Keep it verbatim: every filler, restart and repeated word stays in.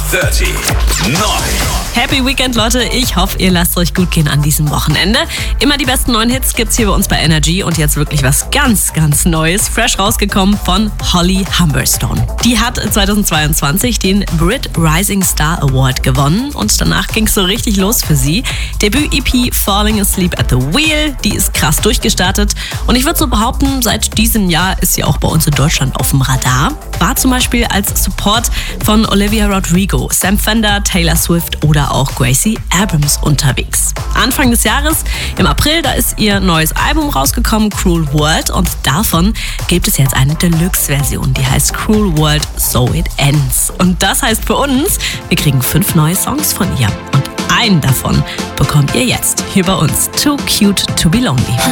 dreißig neun. Happy Weekend, Leute. Ich hoffe, ihr lasst euch gut gehen an diesem Wochenende. Immer die besten neuen Hits gibt's hier bei uns bei Energy und jetzt wirklich was ganz, ganz Neues. Fresh rausgekommen von Holly Humberstone. Die hat zweitausendzweiundzwanzig den Brit Rising Star Award gewonnen und danach ging's so richtig los für sie. Debüt-E P Falling Asleep at the Wheel, die ist krass durchgestartet und ich würde so behaupten, seit diesem Jahr ist sie auch bei uns in Deutschland auf dem Radar. War zum Beispiel als Support von Olivia Rodrigo, Sam Fender, Taylor Swift oder auch Gracie Abrams unterwegs. Anfang des Jahres, im April, da ist ihr neues Album rausgekommen, Cruel World, und davon gibt es jetzt eine Deluxe-Version, die heißt Cruel World, So It Ends. Und das heißt für uns, wir kriegen fünf neue Songs von ihr und einen davon bekommt ihr jetzt hier bei uns, Too Cute to Be Lonely.